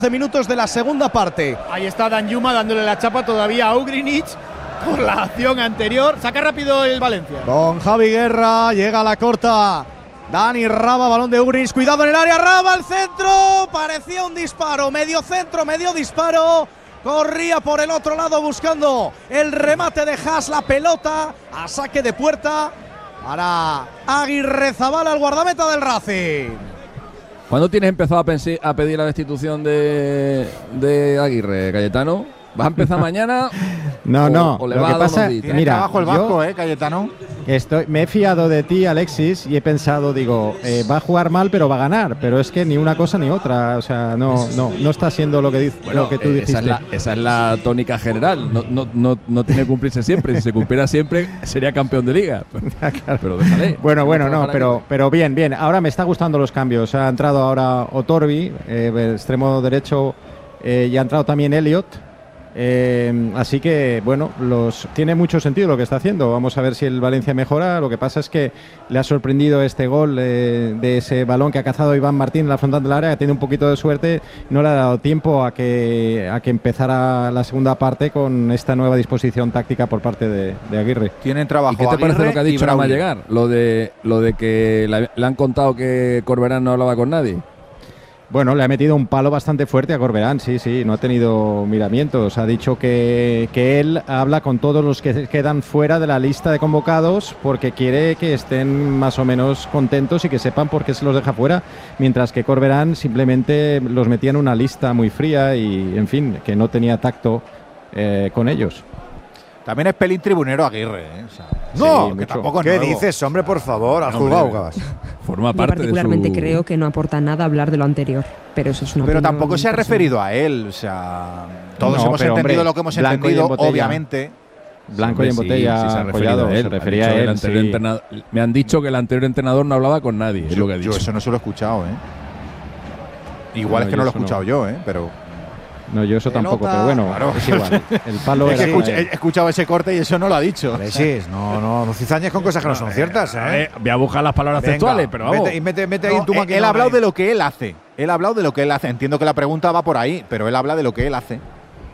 minutos de la segunda parte. Ahí está Danjuma dándole la chapa todavía a Ugrinic por la acción anterior. Saca rápido el Valencia. Con Javi Guerra, llega a la corta Dani Raba, balón de Ugrinic, cuidado en el área, Raba al centro, parecía un disparo, medio centro, medio disparo. Corría por el otro lado buscando el remate de Haas, la pelota a saque de puerta para Aguirrezabala, el guardameta del Racing. ¿Cuándo tienes empezado a pedir la destitución de Aguirre, Cayetano? ¿Vas a empezar mañana? No. ¿O le lo va que a dar pasa, unos días? mira, trabajo el vasco, Cayetano. Me he fiado de ti, Alexis, y he pensado, va a jugar mal, pero va a ganar. Pero es que ni una cosa ni otra. O sea, no está siendo lo que tú dijiste. Esa es la tónica general. No tiene que cumplirse siempre. Si se cumpliera siempre, sería campeón de liga. Pero déjale. Pero bien. Ahora me está gustando los cambios. Ha entrado ahora Otorbi, extremo derecho, y ha entrado también Elliot. Así que tiene mucho sentido lo que está haciendo. Vamos a ver si el Valencia mejora. Lo que pasa es que le ha sorprendido este gol de ese balón que ha cazado Iván Martín en la frontal del área, que tiene un poquito de suerte. No le ha dado tiempo a que empezara la segunda parte con esta nueva disposición táctica por parte de Aguirre. Tienen trabajo. ¿Y qué te parece lo que ha dicho nada más llegar? Lo de que le han contado que Corberán no hablaba con nadie. Bueno, le ha metido un palo bastante fuerte a Corberán, sí, no ha tenido miramientos. Ha dicho que él habla con todos los que quedan fuera de la lista de convocados porque quiere que estén más o menos contentos y que sepan por qué se los deja fuera, mientras que Corberán simplemente los metía en una lista muy fría y, en fin, que no tenía tacto con ellos. También es pelín tribunero Aguirre, ¿eh? O sea, no, sí, que tampoco ¿qué nuevo. dices, hombre, por favor? Has jugado, Gabas. Forma parte. Yo particularmente creo que no aporta nada hablar de lo anterior, pero eso es una Pero opinión tampoco se ha personal. referido a él, o sea, todos hemos entendido, hombre, lo que hemos blanco y en entendido, botella. obviamente. Blanco y en botella, sí se ha referido a él. se refería a él. Sí. Me han dicho que el anterior entrenador no hablaba con nadie. Es lo que ha dicho. Yo eso no se lo he escuchado, ¿eh? Igual es que no lo he escuchado yo, ¿eh? Pero no, yo eso tampoco, pero bueno, claro. es igual. El palo es que era he escuchado ese corte y eso no lo ha dicho. Alexis, no cizañes con cosas que no son ciertas, ¿eh? Voy a buscar las palabras textuales, pero vamos. Mete ahí en tu máquina. Él ha hablado de lo que él hace. Entiendo que la pregunta va por ahí, pero él habla de lo que él hace.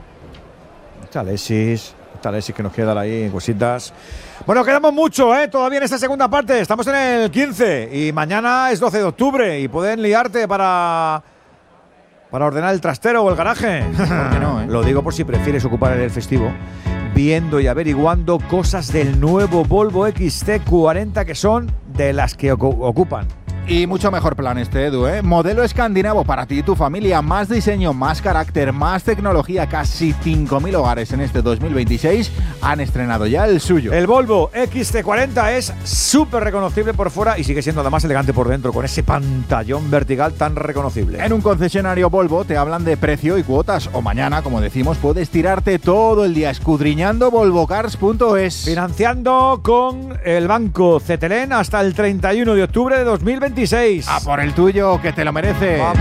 Está Alexis que nos queda ahí cositas. Bueno, quedamos mucho, todavía en esta segunda parte. Estamos en el 15 y mañana es 12 de octubre y pueden liarte para ordenar el trastero o el garaje. ¿Por qué no, Lo digo por si prefieres ocupar el festivo viendo y averiguando cosas del nuevo Volvo XC40 que son de las que ocupan. Y mucho mejor plan Edu, ¿eh? Modelo escandinavo para ti y tu familia. Más diseño, más carácter, más tecnología. Casi 5.000 hogares en este 2026 han estrenado ya el suyo. El Volvo XC40 es súper reconocible por fuera y sigue siendo además elegante por dentro, con ese pantallón vertical tan reconocible. En un concesionario Volvo te hablan de precio y cuotas. O mañana, como decimos, puedes tirarte todo el día escudriñando volvocars.es. Financiando con el banco Cetelén hasta el 31 de octubre de 2026. A por el tuyo, que te lo mereces. Vamos.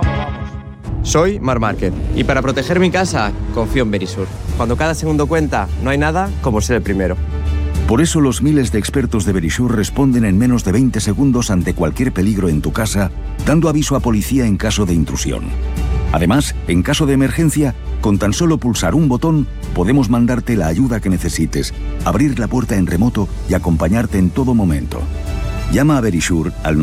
Soy Marc Márquez y para proteger mi casa confío en Verisur. Cuando cada segundo cuenta, no hay nada como ser el primero. Por eso los miles de expertos de Verisur responden en menos de 20 segundos ante cualquier peligro en tu casa, dando aviso a policía en caso de intrusión. Además, en caso de emergencia, con tan solo pulsar un botón, podemos mandarte la ayuda que necesites, abrir la puerta en remoto y acompañarte en todo momento. Llama a Verisur al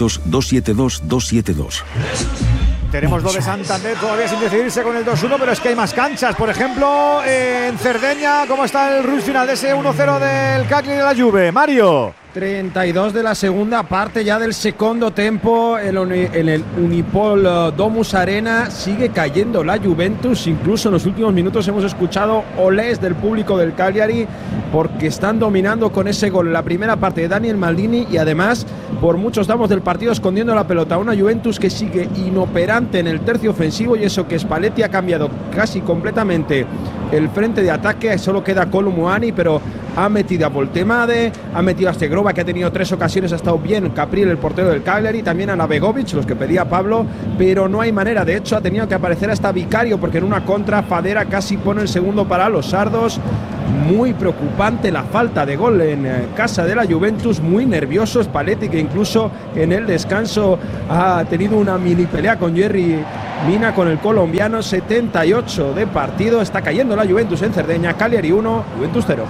900-272-272. Tenemos lo de Santander todavía sin decidirse con el 2-1, pero es que hay más canchas. Por ejemplo, en Cerdeña, ¿cómo está el rush final de ese 1-0 del Cagliari de la Juve? Mario. 32 de la segunda parte ya del segundo tempo en el Unipol Domus Arena. Sigue cayendo la Juventus, incluso en los últimos minutos hemos escuchado olés del público del Cagliari porque están dominando con ese gol en la primera parte de Daniel Maldini y además por muchos damos del partido escondiendo la pelota. Una Juventus que sigue inoperante en el tercio ofensivo y eso que Spalletti ha cambiado casi completamente el frente de ataque. Solo queda Kolo Muani, pero ha metido a Voltemade, ha metido a Stegrova, que ha tenido 3 ocasiones, ha estado bien Capriel, el portero del Cagliari, también a Nabegovic, los que pedía Pablo, pero no hay manera. De hecho, ha tenido que aparecer hasta Vicario, porque en una contra Fadera casi pone el segundo para los sardos. Muy preocupante la falta de gol en casa de la Juventus, muy nervioso Spalletti, que incluso en el descanso ha tenido una mini pelea con Jerry Mina, con el colombiano. 78 de partido, está cayendo la Juventus en Cerdeña. Cagliari 1, Juventus 0.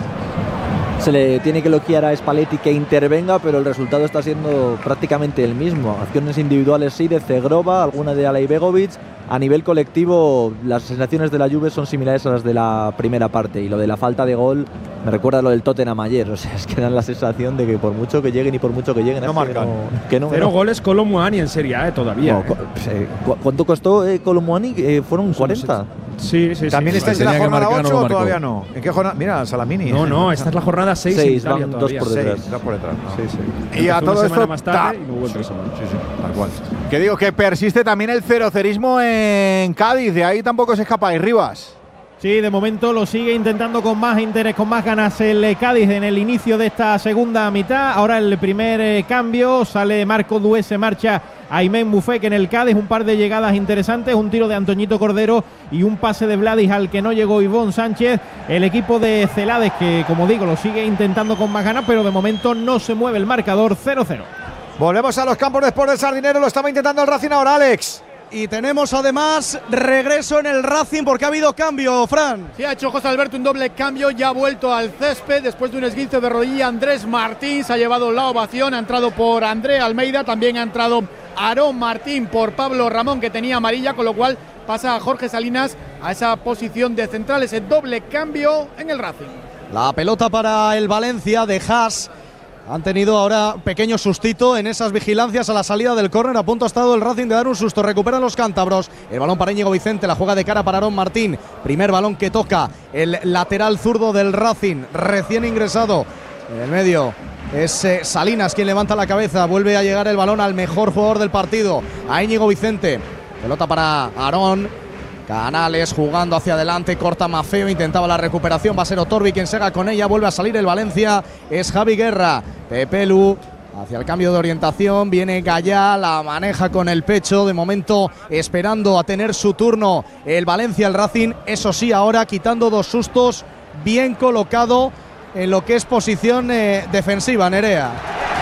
Se le tiene que elogiar a Spalletti que intervenga, pero el resultado está siendo prácticamente el mismo. Acciones individuales sí de Zegrova, alguna de Alay Begovic. A nivel colectivo, las sensaciones de la Juve son similares a las de la primera parte, y lo de la falta de gol me recuerda a lo del Tottenham ayer. O sea, es que dan la sensación de que por mucho que lleguen y por mucho que lleguen, no marcan. Cero goles Kolo Muani en Serie A todavía. No, ¿cuánto costó Kolo Muani? ¿Fueron 40? Sí. ¿También estáis en la jornada 8 o todavía no? ¿En qué jornada? Mira, Salamini. No, esta es la jornada 6. 6, van 2 por detrás. 6, 2 por detrás. Sí. Y a todo esto más tarde y luego otra semana. Sí, tal cual. Que digo que persiste también el cerocerismo en Cádiz, de ahí tampoco se escapa Rivas. Sí, de momento lo sigue intentando con más interés, con más ganas el Cádiz en el inicio de esta segunda mitad. Ahora el primer cambio, sale Marco Dué, se marcha Aymen Bufek en el Cádiz. Un par de llegadas interesantes, un tiro de Antoñito Cordero y un pase de Vladis al que no llegó Ivón Sánchez. El equipo de Celades, que como digo lo sigue intentando con más ganas, pero de momento no se mueve el marcador. 0-0. Volvemos a los campos de Sport del Sardinero, lo estaba intentando el Racing ahora, Alex. Y tenemos además regreso en el Racing porque ha habido cambio, Fran. Sí, ha hecho José Alberto un doble cambio, ya ha vuelto al césped después de un esguince de rodilla. Andrés Martín se ha llevado la ovación, ha entrado por André Almeida, también ha entrado Aarón Martín por Pablo Ramón, que tenía amarilla, con lo cual pasa a Jorge Salinas a esa posición de central, ese doble cambio en el Racing. La pelota para el Valencia de Haas. Han tenido ahora pequeño sustito en esas vigilancias a la salida del córner. A punto ha estado el Racing de dar un susto. Recuperan los cántabros. El balón para Íñigo Vicente. La juega de cara para Aarón Martín. Primer balón que toca el lateral zurdo del Racing, recién ingresado. En el medio es Salinas quien levanta la cabeza. Vuelve a llegar el balón al mejor jugador del partido, a Íñigo Vicente. Pelota para Aarón. Canales jugando hacia adelante, corta Mafeo, intentaba la recuperación, va a ser Otorbi quien se haga con ella, vuelve a salir el Valencia, es Javi Guerra. Pepelu hacia el cambio de orientación, viene Gallá, la maneja con el pecho, de momento esperando a tener su turno el Valencia, el Racing, eso sí, ahora quitando 2 sustos, bien colocado en lo que es posición defensiva, Nerea.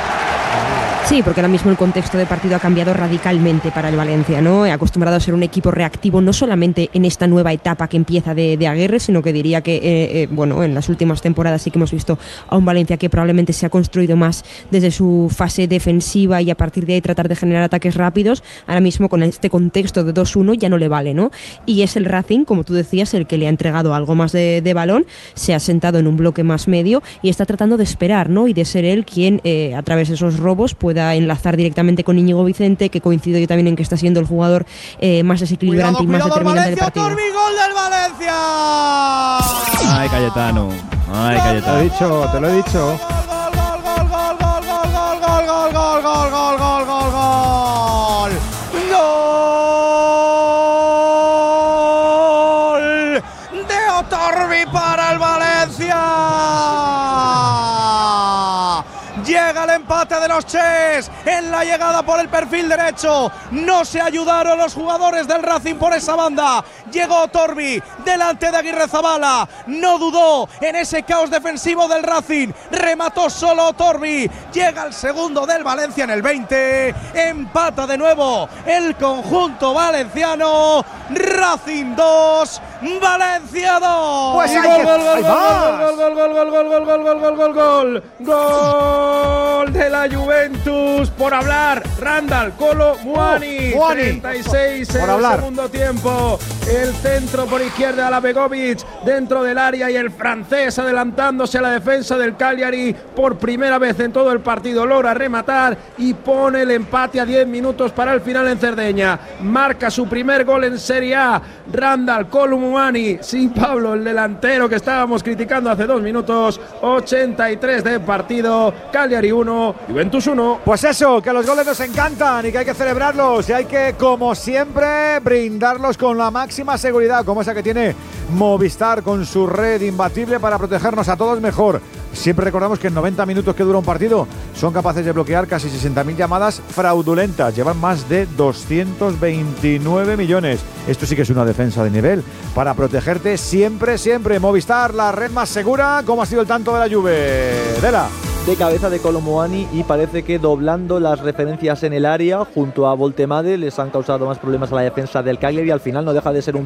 Sí, porque ahora mismo el contexto de partido ha cambiado radicalmente para el Valencia, ¿no? Acostumbrado a ser un equipo reactivo, no solamente en esta nueva etapa que empieza de Aguirre, sino que diría que, bueno, en las últimas temporadas sí que hemos visto a un Valencia que probablemente se ha construido más desde su fase defensiva y a partir de ahí tratar de generar ataques rápidos. Ahora mismo con este contexto de 2-1 ya no le vale, ¿no? Y es el Racing, como tú decías, el que le ha entregado algo más de balón, se ha sentado en un bloque más medio y está tratando de esperar, ¿no? Y de ser él quien, a través de esos robos, pueda enlazar directamente con Íñigo Vicente, que coincido yo también en que está siendo el jugador más desequilibrante y más determinante del partido. Torbi, gol del Valencia. Ay, Cayetano. Ay, Cayetano. Te lo he dicho. Gol de Otorbi para el Valencia. Llega el empate de los Ches en la llegada por el perfil derecho. No se ayudaron los jugadores del Racing por esa banda. Llegó Torbi delante de Aguirrezabala. No dudó en ese caos defensivo del Racing. Remató solo Torbi. Llega el segundo del Valencia en el 20. Empata de nuevo el conjunto valenciano. Racing 2, Valencia 2. Pues gol de la Juventus por hablar. Randall Kolo Muani, 36 en el segundo tiempo. El centro por izquierda a la Begovic dentro del área y el francés adelantándose a la defensa del Cagliari por primera vez en todo el partido. Logra rematar y pone el empate a 10 minutos para el final en Cerdeña. Marca su primer gol en Serie A. Randall Kolo Muani, sin Pablo, el delantero que estábamos criticando hace 2 minutos. 83 de partido. Cagliari 1, Juventus 1. Pues eso, que los goles nos encantan y que hay que celebrarlos y hay que, como siempre, brindarlos con la máxima seguridad, como esa que tiene Movistar con su red imbatible para protegernos a todos mejor. siempre recordamos que en 90 minutos que dura un partido son capaces de bloquear casi 60.000 llamadas fraudulentas. Llevan más de 229 millones. Esto sí que es una defensa de nivel para protegerte siempre, siempre. Movistar, la red más segura. ¿Cómo ha sido el tanto de la Juve? Dela. De cabeza de Kolo Muani, y parece que doblando las referencias en el área junto a Voltemade les han causado más problemas a la defensa del Cagliari. Al final no deja de ser un